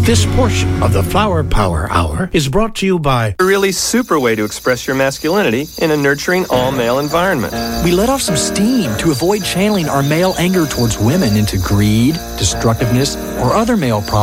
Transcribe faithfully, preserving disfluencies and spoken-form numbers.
This portion of the Flower Power Hour is brought to you by A really super way to express your masculinity in a nurturing all-male environment. We let off some steam to avoid channeling our male anger towards women into greed, destructiveness, or other male problems.